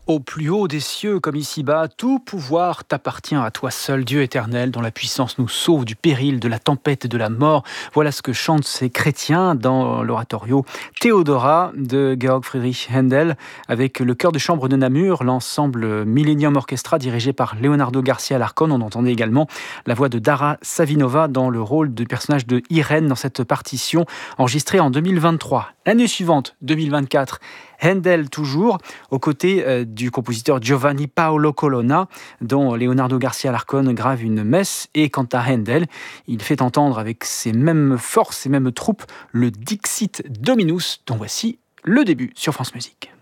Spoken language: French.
Au plus haut des cieux comme ici-bas, tout pouvoir t'appartient à toi seul, Dieu éternel, dont la puissance nous sauve du péril, de la tempête et de la mort. Voilà ce que chantent ces chrétiens dans l'oratorio Théodora de Georg Friedrich Händel, avec le chœur de chambre de Namur, l'ensemble Millennium Orchestra dirigé par Leonardo Garcia Larcón. On entendait également la voix de Dara Savinova dans le rôle du personnage de Irène dans cette partition enregistrée en 2023. L'année suivante, 2024, Händel toujours, aux côtés du compositeur Giovanni Paolo Colonna, dont Leonardo Garcia Larcón grave une messe. Et quant à Händel, il fait entendre avec ses mêmes forces, ses mêmes troupes, le Dixit Dominus, dont voici le début sur France Musique.